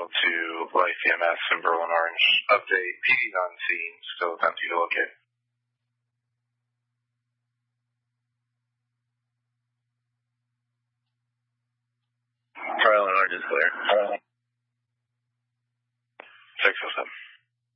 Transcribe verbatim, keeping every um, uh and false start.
Shuttle to Life E M S in Berlin Orange. Update, P D's on scene, still without you to locate. Berlin Orange is clear. six oh seven.